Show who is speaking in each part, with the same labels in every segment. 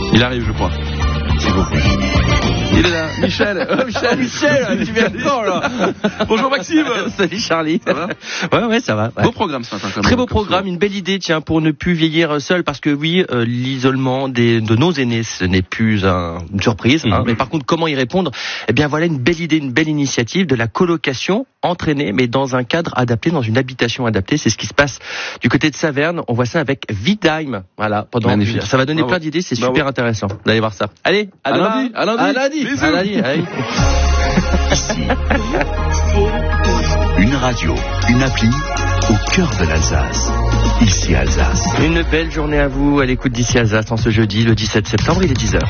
Speaker 1: Il arrive, je crois.
Speaker 2: S'il vous plaît.
Speaker 1: Il est là, Michel. Michel, tu viens quand là? Bonjour Maxime.
Speaker 2: Salut Charlie.
Speaker 1: Ça va?
Speaker 2: Ouais, ça va. Ouais.
Speaker 1: Beau programme ce matin.
Speaker 2: Très beau programme, une belle idée, tiens, pour ne plus vieillir seul, parce que oui, l'isolement de nos aînés, ce n'est plus une surprise. Mais par contre, comment y répondre? Eh bien, voilà une belle idée, une belle initiative de la colocation entraînée, mais dans un cadre adapté, dans une habitation adaptée. C'est ce qui se passe du côté de Saverne. On voit ça avec Vidheim. Voilà,
Speaker 1: Magnifique.
Speaker 2: Ça va donner plein d'idées, c'est super intéressant d'aller voir ça. Allez, à lundi.
Speaker 1: À lundi.
Speaker 2: Allez.
Speaker 3: Ici, une radio, une appli au cœur de l'Alsace. Ici Alsace.
Speaker 2: Une belle journée à vous à l'écoute d'Ici Alsace en ce jeudi, le 17 septembre, il est 10h.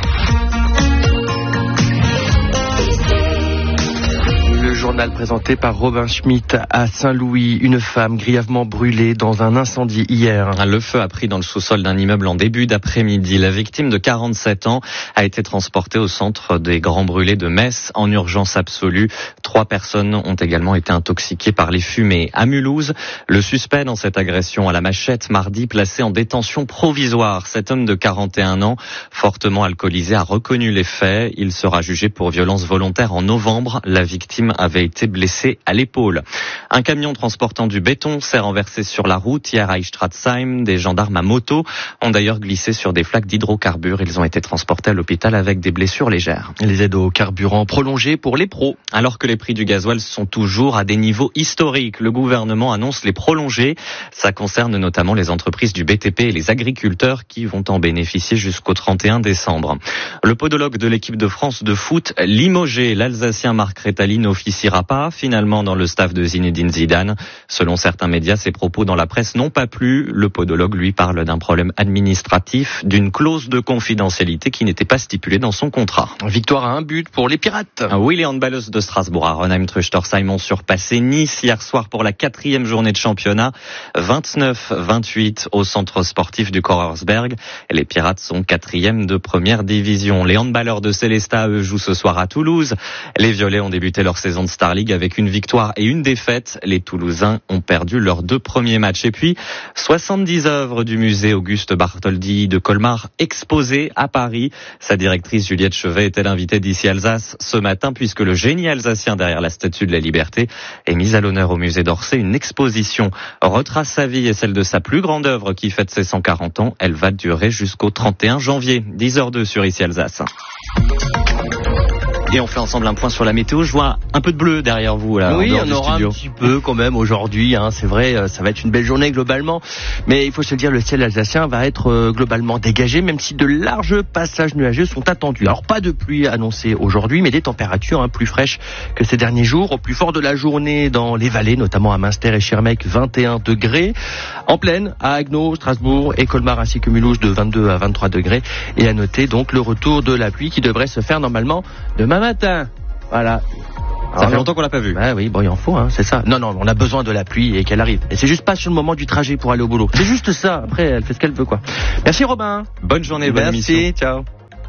Speaker 2: Le journal présenté par Robin Schmitt à Saint-Louis. Une femme grièvement brûlée dans un incendie hier.
Speaker 4: Le feu a pris dans le sous-sol d'un immeuble en début d'après-midi. La victime de 47 ans a été transportée au centre des Grands Brûlés de Metz en urgence absolue. 3 personnes ont également été intoxiquées par les fumées. À Mulhouse, le suspect dans cette agression à la machette mardi placé en détention provisoire. Cet homme de 41 ans, fortement alcoolisé, a reconnu les faits. Il sera jugé pour violence volontaire en novembre. La victime avait été blessé à l'épaule. Un camion transportant du béton s'est renversé sur la route hier à Eichstratzheim. Des gendarmes à moto ont d'ailleurs glissé sur des flaques d'hydrocarbures. Ils ont été transportés à l'hôpital avec des blessures légères.
Speaker 2: Les aides au carburant prolongées pour les pros.
Speaker 4: Alors que les prix du gasoil sont toujours à des niveaux historiques, le gouvernement annonce les prolonger. Ça concerne notamment les entreprises du BTP et les agriculteurs qui vont en bénéficier jusqu'au 31 décembre. Le podologue de l'équipe de France de foot, limogé, l'Alsacien Marc Rétali, n'officiera pas finalement dans le staff de Zinedine Zidane. Selon certains médias, ses propos dans la presse n'ont pas plu. Le podologue lui parle d'un problème administratif, d'une clause de confidentialité qui n'était pas stipulée dans son contrat.
Speaker 2: Victoire à 1 but pour les Pirates.
Speaker 4: Oui, les handballeuses de Strasbourg à Ronheim-Trustorsheim ont surpassé Nice hier soir pour la 4e journée de championnat. 29-28 au centre sportif du Korersberg. Les Pirates sont 4e de première division. Les handballeurs de Célestat, eux, jouent ce soir à Toulouse. Les Violets ont débuté leur saison de Star League avec une victoire et une défaite. Les Toulousains ont perdu leurs 2 premiers matchs. Et puis, 70 œuvres du musée Auguste Bartholdi de Colmar exposées à Paris. Sa directrice Juliette Chevet était l'invitée d'Ici Alsace ce matin puisque le génie alsacien derrière la Statue de la Liberté est mis à l'honneur au musée d'Orsay. Une exposition retrace sa vie et celle de sa plus grande œuvre qui fête ses 140 ans. Elle va durer jusqu'au 31 janvier. 10h02 sur Ici Alsace. Et on fait ensemble un point sur la météo. Je vois un peu de bleu derrière vous là.
Speaker 2: Oui, on aura un petit peu quand même aujourd'hui. C'est vrai, ça va être une belle journée globalement. Mais il faut se le dire, le ciel alsacien va être globalement dégagé, même si de larges passages nuageux sont attendus. Alors pas de pluie annoncée aujourd'hui, mais des températures plus fraîches que ces derniers jours. Au plus fort de la journée dans les vallées, notamment à Münster et Schirmeck, 21 degrés. En plaine, à Haguenau, Strasbourg et Colmar ainsi que Mulhouse, de 22 à 23 degrés. Et à noter donc le retour de la pluie qui devrait se faire normalement demain matin. Voilà.
Speaker 4: Ça fait longtemps qu'on l'a pas vu.
Speaker 2: Bah oui, bon, il en faut, c'est ça. Non, on a besoin de la pluie et qu'elle arrive. Et c'est juste pas sur le moment du trajet pour aller au boulot. C'est juste ça. Après, elle fait ce qu'elle veut, quoi. Merci Robin.
Speaker 4: Bonne journée, bonne émission.
Speaker 2: Merci, ciao.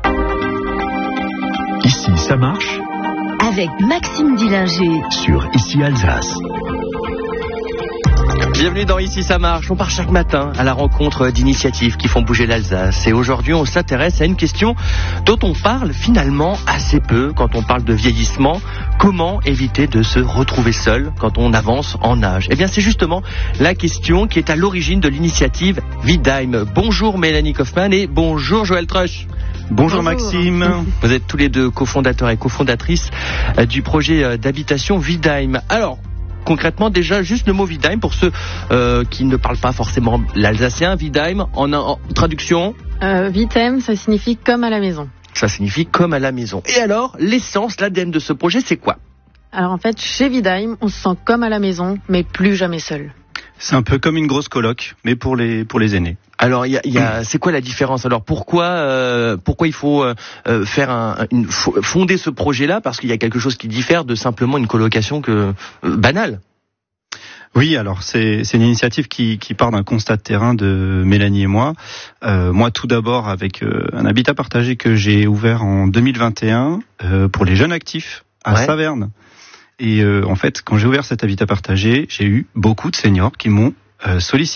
Speaker 3: Ici, ça marche.
Speaker 5: Avec Maxime Dillinger.
Speaker 3: Sur Ici Alsace.
Speaker 2: Bienvenue dans Ici ça marche. On part chaque matin à la rencontre d'initiatives qui font bouger l'Alsace. Et aujourd'hui, on s'intéresse à une question dont on parle finalement assez peu quand on parle de vieillissement. Comment éviter de se retrouver seul quand on avance en âge? Eh bien, c'est justement la question qui est à l'origine de l'initiative Vidheim. Bonjour Mélanie Kaufmann et bonjour Joël Trusch.
Speaker 6: Bonjour Maxime.
Speaker 2: Vous êtes tous les deux cofondateurs et cofondatrices du projet d'habitation Vidheim. Alors, concrètement, déjà, juste le mot Vidheim pour ceux qui ne parlent pas forcément l'alsacien. Vidheim, en traduction
Speaker 7: Vidheim, ça signifie comme à la maison.
Speaker 2: Ça signifie comme à la maison. Et alors, l'essence, l'ADN de ce projet, c'est quoi?
Speaker 7: Alors en fait, chez Vidheim, on se sent comme à la maison, mais plus jamais seul.
Speaker 6: C'est un peu comme une grosse coloc, mais pour les aînés.
Speaker 2: Alors, c'est quoi la différence? Alors, pourquoi il faut fonder ce projet-là? Parce qu'il y a quelque chose qui diffère de simplement une colocation banale.
Speaker 6: Oui, alors c'est une initiative qui part d'un constat de terrain de Mélanie et moi. Moi, tout d'abord, avec un habitat partagé que j'ai ouvert en 2021 pour les jeunes actifs à Saverne. Et en fait, quand j'ai ouvert cet habitat partagé, j'ai eu beaucoup de seniors qui m'ont sollicité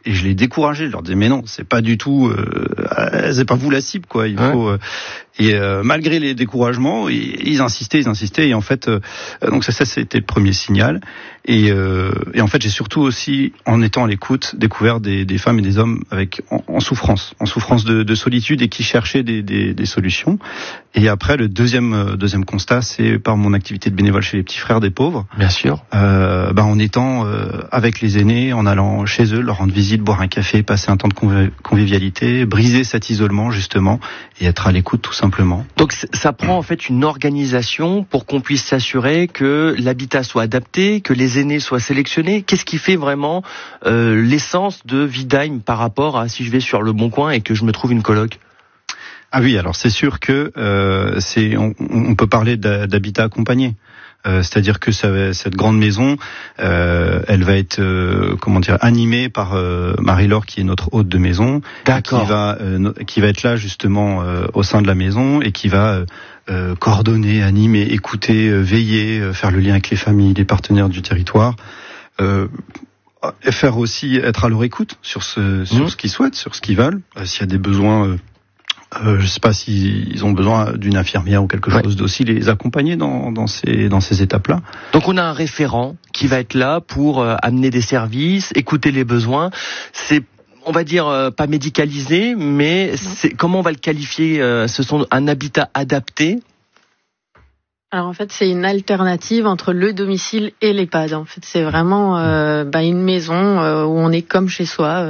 Speaker 6: Et je les décourageais, je leur disais mais non, c'est pas du tout, c'est pas vous la cible quoi. Il faut malgré les découragements, ils insistaient et en fait donc ça c'était le premier signal. Et en fait j'ai surtout aussi en étant à l'écoute découvert des femmes et des hommes en souffrance de solitude et qui cherchaient des solutions. Et après le deuxième constat, c'est par mon activité de bénévole chez les petits frères des pauvres.
Speaker 2: Bien sûr.
Speaker 6: En étant avec les aînés, en allant chez eux, leur rendre visite, boire un café, passer un temps de convivialité, briser cet isolement justement et être à l'écoute tout simplement.
Speaker 2: Donc ça prend en fait une organisation pour qu'on puisse s'assurer que l'habitat soit adapté, que les aînés soient sélectionnés. Qu'est-ce qui fait vraiment l'essence de Vidheim par rapport à si je vais sur Le Bon Coin et que je me trouve une coloc?
Speaker 6: Ah oui, alors c'est sûr que on peut parler d'habitat accompagné. C'est-à-dire que cette grande maison, elle va être animée par Marie-Laure qui est notre hôte de maison, qui va être là justement au sein de la maison et qui va coordonner, animer, écouter, veiller, faire le lien avec les familles, les partenaires du territoire. Faire aussi être à leur écoute sur ce qu'ils souhaitent, sur ce qu'ils veulent, s'il y a des besoins. Je sais pas s'ils ont besoin d'une infirmière ou quelque chose d'aussi les accompagner dans ces étapes-là.
Speaker 2: Donc on a un référent qui va être là pour amener des services, écouter les besoins. C'est, on va dire, pas médicalisé, mais comment on va le qualifier? Ce sont un habitat adapté.
Speaker 7: Alors en fait, c'est une alternative entre le domicile et l'EHPAD. En fait, c'est vraiment une maison où on est comme chez soi.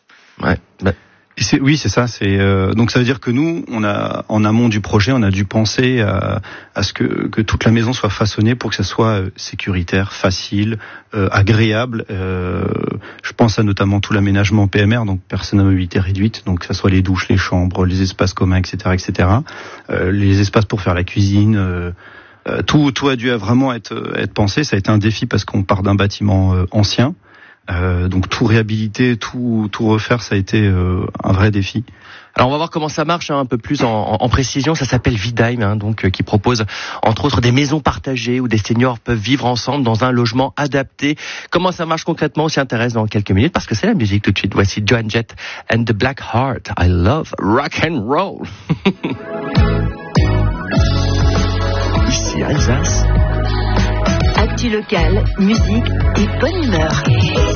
Speaker 6: Oui, c'est ça. Donc ça veut dire que nous, on a en amont du projet, on a dû penser à ce que toute la maison soit façonnée pour que ça soit sécuritaire, facile, agréable. Je pense à notamment tout l'aménagement PMR, donc personnes à mobilité réduite, donc que ça soit les douches, les chambres, les espaces communs, etc., les espaces pour faire la cuisine. Tout a dû vraiment être pensé. Ça a été un défi parce qu'on part d'un bâtiment ancien. Donc tout réhabiliter, tout refaire, ça a été un vrai défi.
Speaker 2: Alors on va voir comment ça marche un peu plus en précision. Ça s'appelle Vidheim, qui propose entre autres des maisons partagées où des seniors peuvent vivre ensemble dans un logement adapté. Comment ça marche concrètement, on s'y intéresse dans quelques minutes parce que c'est la musique tout de suite. Voici Joan Jett and the Black Heart. I love rock and roll.
Speaker 3: Ici Alsace.
Speaker 5: Actu locale, musique et bonne humeur.